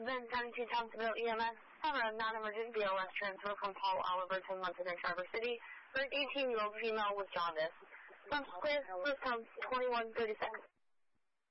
Then 72 Thompsonville EMS. Have a non-emergent BLS transfer from Paul Oliver to Munson in Traverse City for an 18-year-old female with jaundice. First 2136.